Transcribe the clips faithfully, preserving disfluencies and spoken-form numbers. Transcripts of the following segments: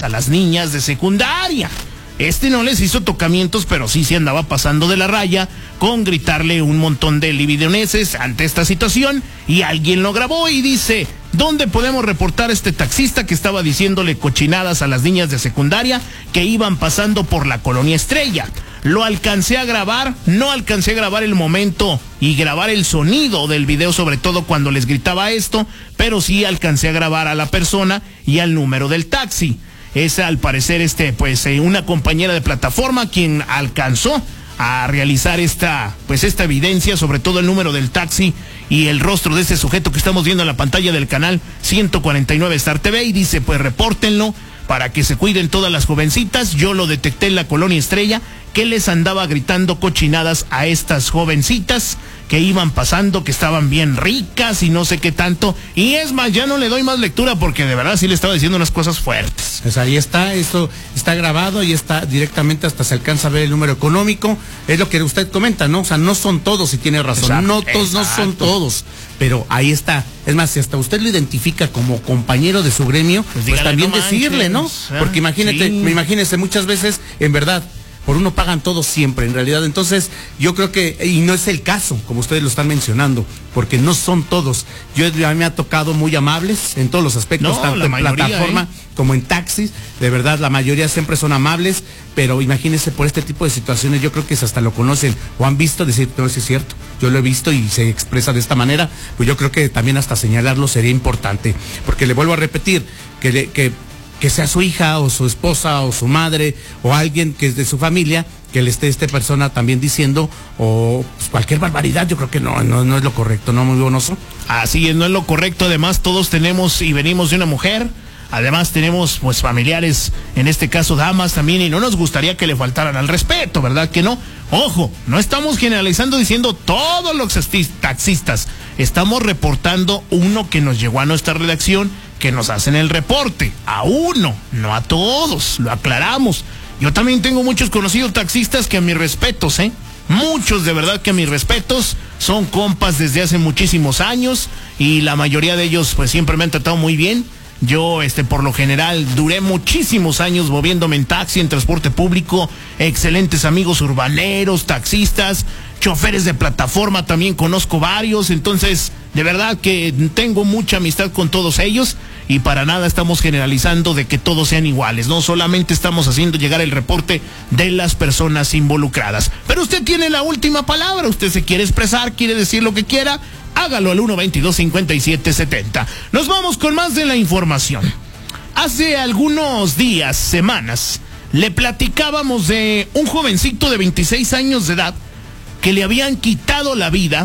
a las niñas de secundaria. Este no les hizo tocamientos, pero sí se andaba pasando de la raya con gritarle un montón de libidoneses ante esta situación, y alguien lo grabó y dice: ¿dónde podemos reportar a este taxista que estaba diciéndole cochinadas a las niñas de secundaria que iban pasando por la Colonia Estrella? Lo alcancé a grabar, no alcancé a grabar el momento y grabar el sonido del video, sobre todo cuando les gritaba esto, pero sí alcancé a grabar a la persona y al número del taxi. Es al parecer este pues eh, una compañera de plataforma quien alcanzó a realizar esta pues esta evidencia, sobre todo el número del taxi y el rostro de ese sujeto que estamos viendo en la pantalla del canal ciento cuarenta y nueve Star T V, y dice: pues repórtenlo para que se cuiden todas las jovencitas. Yo lo detecté en la Colonia Estrella, que les andaba gritando cochinadas a estas jovencitas que iban pasando, que estaban bien ricas y no sé qué tanto. Y es más, ya no le doy más lectura porque de verdad sí le estaba diciendo unas cosas fuertes. Pues ahí está, esto está grabado y está directamente, hasta se alcanza a ver el número económico. Es lo que usted comenta, ¿no? O sea, no son todos, y tiene razón. Exacto, no todos, no son todos. Pero ahí está. Es más, si hasta usted lo identifica como compañero de su gremio, pues, pues también no decirle, ¿no? Porque imagínate, sí. imagínese, muchas veces, en verdad, por uno pagan todos siempre, en realidad. Entonces, yo creo que, y no es el caso, como ustedes lo están mencionando, porque no son todos. Yo, a mí me ha tocado muy amables en todos los aspectos, no, tanto en mayoría, plataforma ¿eh? como en taxis. De verdad, la mayoría siempre son amables, pero imagínense, por este tipo de situaciones, yo creo que hasta lo conocen o han visto, decir: no, sí es cierto, yo lo he visto y se expresa de esta manera. Pues yo creo que también hasta señalarlo sería importante, porque le vuelvo a repetir, que le, que que sea su hija o su esposa o su madre o alguien que es de su familia, que le esté esta persona también diciendo, o pues, cualquier barbaridad. Yo creo que no, no, no es lo correcto, ¿no, muy bonoso? Así es, no es lo correcto. Además, todos tenemos y venimos de una mujer. Además tenemos pues familiares, en este caso damas también, y no nos gustaría que le faltaran al respeto, ¿verdad que no? Ojo, no estamos generalizando diciendo todos los taxistas. Estamos reportando uno que nos llegó a nuestra redacción, que nos hacen el reporte. A uno, no a todos, lo aclaramos. Yo también tengo muchos conocidos taxistas que a mis respetos, ¿eh? Muchos, de verdad que a mis respetos, son compas desde hace muchísimos años, y la mayoría de ellos pues siempre me han tratado muy bien. Yo, este, por lo general, duré muchísimos años moviéndome en taxi, en transporte público, excelentes amigos urbaneros, taxistas, choferes de plataforma, también conozco varios. Entonces, de verdad que tengo mucha amistad con todos ellos, y para nada estamos generalizando de que todos sean iguales, no solamente estamos haciendo llegar el reporte de las personas involucradas. Pero usted tiene la última palabra, usted se quiere expresar, quiere decir lo que quiera, hágalo al uno veintidós cincuenta y siete setenta. Nos vamos con más de la información. Hace algunos días, semanas, le platicábamos de un jovencito de veintiséis años de edad que le habían quitado la vida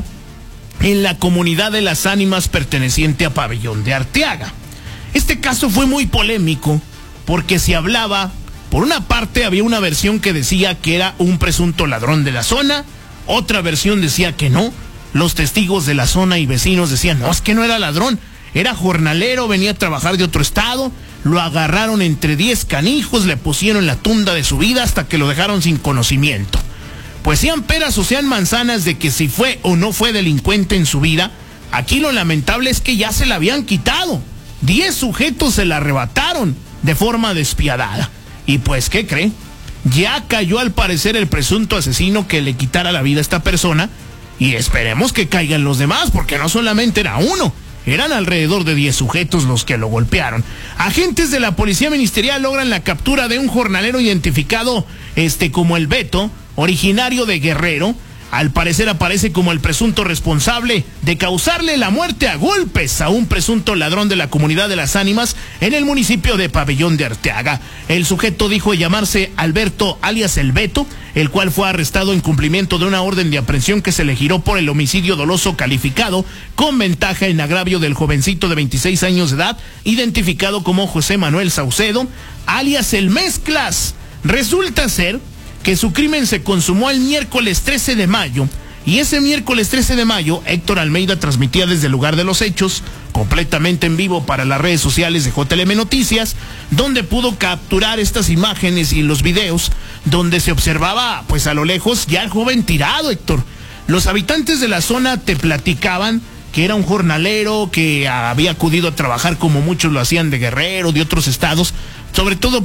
en la comunidad de Las Ánimas, perteneciente a Pabellón de Arteaga. Este caso fue muy polémico porque se hablaba, por una parte había una versión que decía que era un presunto ladrón de la zona, otra versión decía que no. Los testigos de la zona y vecinos decían: no, es que no era ladrón, era jornalero, venía a trabajar de otro estado, lo agarraron entre diez canijos, le pusieron la tunda de su vida hasta que lo dejaron sin conocimiento. Pues sean peras o sean manzanas de que si fue o no fue delincuente en su vida, aquí lo lamentable es que ya se la habían quitado. Diez sujetos se la arrebataron de forma despiadada. Y pues, ¿qué cree? Ya cayó al parecer el presunto asesino que le quitara la vida a esta persona, y esperemos que caigan los demás, porque no solamente era uno, eran alrededor de diez sujetos los que lo golpearon. Agentes de la Policía Ministerial logran la captura de un jornalero identificado este, como el Beto, originario de Guerrero. Al parecer aparece como el presunto responsable de causarle la muerte a golpes a un presunto ladrón de la comunidad de Las Ánimas en el municipio de Pabellón de Arteaga. El sujeto dijo llamarse Alberto, alias El Beto, el cual fue arrestado en cumplimiento de una orden de aprehensión que se le giró por el homicidio doloso calificado con ventaja en agravio del jovencito de veintiséis años de edad, identificado como José Manuel Saucedo, alias El Mezclas. Resulta ser que su crimen se consumó el miércoles trece de mayo, y ese miércoles trece de mayo Héctor Almeida transmitía desde el lugar de los hechos, completamente en vivo para las redes sociales de J L M Noticias, donde pudo capturar estas imágenes y los videos donde se observaba pues a lo lejos ya el joven tirado, Héctor. Los habitantes de la zona te platicaban que era un jornalero que había acudido a trabajar como muchos lo hacían de Guerrero, de otros estados, sobre todo